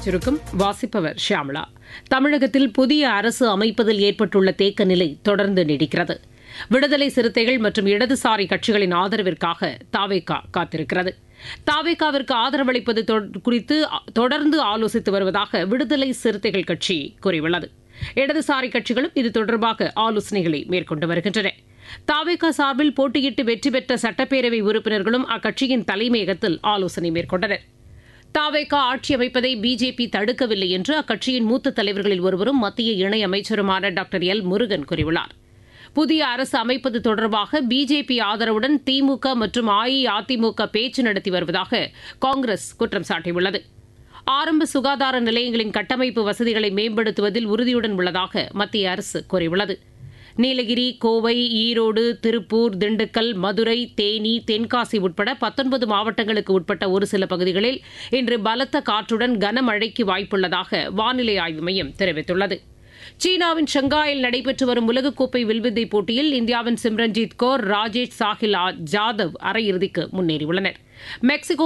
சுருக்கம் வாசிப்பவர் ஷியாமளா. தமிழகத்தில் புதிய அரசு அமைப்பதில் ஏற்பட்டுள்ள தேக்க நிலை தொடர்ந்து நீடிக்கிறது. விடுதலை சிறுத்தைகள் மற்றும் இடதுசாரி கட்சிகளின் ஆதரவிற்காக தாவேகா காத்திருக்கிறது. தாவேகாவிற்கு ஆதரவளிப்பது குறித்து தொடர்ந்து ஆலோசித்து வருவதாக விடுதலை சிறுத்தைகள் கட்சி கூறியுள்ளது. இடதுசாரி கட்சிகளும் இது தொடர்பாக ஆலோசனைகளை மேற்கொண்டு வருகின்றன. தாவேகா சார்பில் போட்டியிட்டு வெற்றி பெற்ற சட்டப்பேரவை உறுப்பினர்களும் அக்கட்சியின் தலைமையகத்தில் ஆலோசனை மேற்கொண்டனர். தாவேகா ஆட்சி அமைப்பதை பிஜேபி தடுக்கவில்லை என்று அக்கட்சியின் மூத்த தலைவர்களில் ஒருவரும் மத்திய இணையமைச்சருமான டாக்டர் எல் முருகன் கூறியுள்ளார். புதிய அரசு அமைப்பது தொடர்பாக பிஜேபி ஆதரவுடன் திமுக மற்றும் அஇஅதிமுக பேச்சு நடத்தி வருவதாக காங்கிரஸ் குற்றம் சாட்டியுள்ளது. ஆரம்ப சுகாதார நிலையங்களின் கட்டமைப்பு வசதிகளை மேம்படுத்துவதில் உறுதியுடன் உள்ளதாக மத்திய அரசு கூறியுள்ளது. நீலகிரி, கோவை, ஈரோடு, திருப்பூர், திண்டுக்கல், மதுரை, தேனி, தென்காசி உட்பட 19 மாவட்டங்களுக்கு உட்பட்ட ஒரு சில பகுதிகளில் இன்று பலத்த காற்றுடன் கனமழைக்கு வாய்ப்புள்ளதாக வானிலை ஆய்வு மையம் தெரிவித்துள்ளது. சீனாவின் ஷங்காயில் நடைபெற்று வரும் உலகக்கோப்பை வில்வித்தை போட்டியில் இந்தியாவின் சிம்ரன்ஜீத் கौर, ராஜேஷ் சாஹில் ஜாதவ் அரையிறுதிக்கு முன்னேறியுள்ளனர். மெக்சிகோ